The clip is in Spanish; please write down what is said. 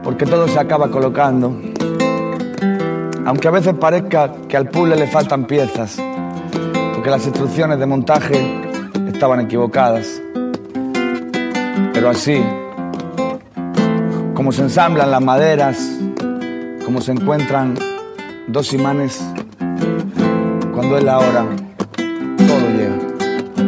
porque todo se acaba colocando. Aunque a veces parezca que al puzzle le faltan piezas, porque las instrucciones de montaje estaban equivocadas. Pero así, como se ensamblan las maderas, como se encuentran dos imanes, cuando es la hora, todo llega.